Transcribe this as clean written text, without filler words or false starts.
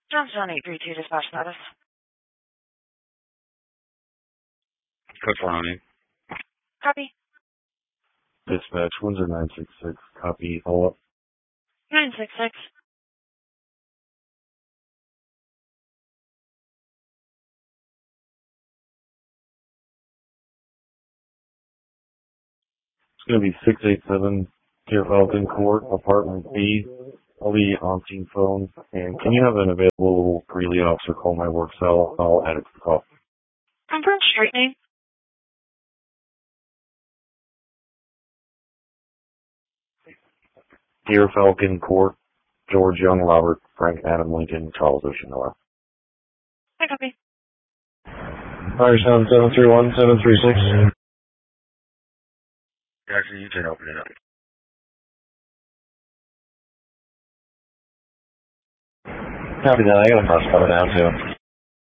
Johnson 832 dispatch status. Code 490. Copy. Dispatch Windsor 966. Copy. Follow up. 966. It's going to be 687 Deer Falcon Court, Apartment B. I'll be on scene phone. And can you have an available Greeley officer call my work cell? I'll add it to the call. Confirm street name. Deer Falcon Court, George Young, Robert, Frank, Adam Lincoln, Charles Ocean, Noah. I copy. Fire sound 731-736. Actually, you can open it up. Copy that. I got a bus coming down too.